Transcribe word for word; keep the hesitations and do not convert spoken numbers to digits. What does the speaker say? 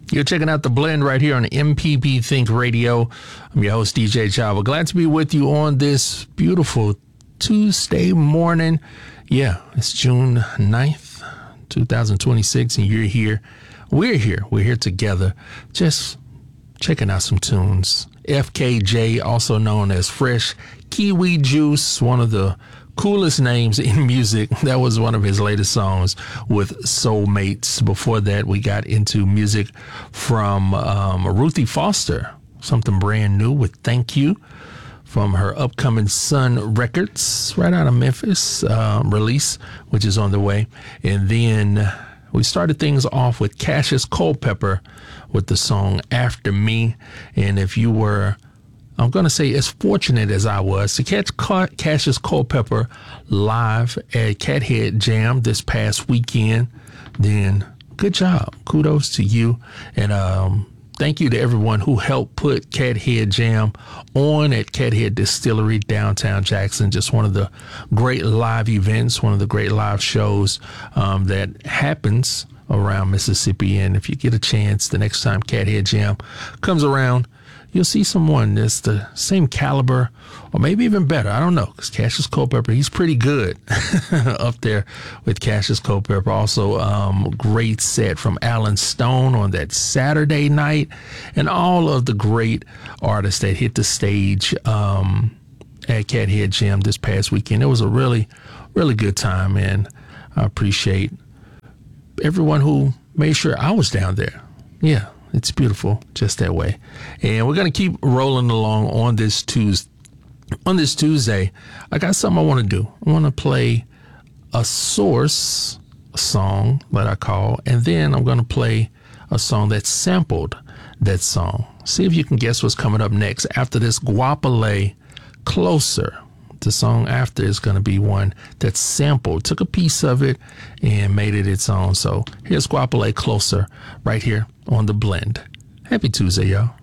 You're checking out The Blend right here on M P B Think Radio. I'm your host, D J Java. Glad to be with you on this beautiful Tuesday morning. Yeah, it's June ninth, twenty twenty-six, and you're here. We're here. We're here together, just checking out some tunes. F K J, also known as Fresh Kiwi Juice, one of the coolest names in music. That was one of his latest songs with Soulmates. Before that, we got into music from um, Ruthie Foster, something brand new with Thank You from her upcoming Sun Records, right out of Memphis, uh, release, which is on the way. And then we started things off with Cassius Culpepper with the song After Me. And if you were, I'm going to say, as fortunate as I was to catch Cassius Culpepper live at Cathead Jam this past weekend, then good job. Kudos to you. And um, thank you to everyone who helped put Cathead Jam on at Cathead Distillery, downtown Jackson. Just one of the great live events, one of the great live shows um, that happens around Mississippi. And if you get a chance, the next time Cathead Jam comes around, you'll see someone that's the same caliber or maybe even better. I don't know, because Cassius Culpepper, he's pretty good up there with Cassius Culpepper. Also, um, great set from Alan Stone on that Saturday night, and all of the great artists that hit the stage um, at Cathead Jam this past weekend. It was a really, really good time, and I appreciate everyone who made sure I was down there. Yeah. It's beautiful just that way. And we're going to keep rolling along on this Tuesday. On this Tuesday, I got something I want to do. I want to play a source song that I call, and then I'm going to play a song that sampled that song. See if you can guess what's coming up next after this. Guapale, Closer. The song after is going to be one that sampled, took a piece of it and made it its own. So here's Guapale, Closer, right here on The Blend. Happy Tuesday, y'all.